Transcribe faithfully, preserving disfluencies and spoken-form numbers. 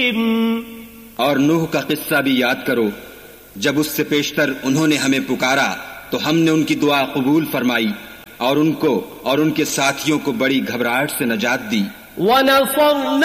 और नूह का किस्सा भी याद करो, जब उससे पेशतर उन्होंने हमें पुकारा तो हमने उनकी दुआ कबूल फरमाई और उनको और उनके साथियों को बड़ी घबराहट से नजात दी।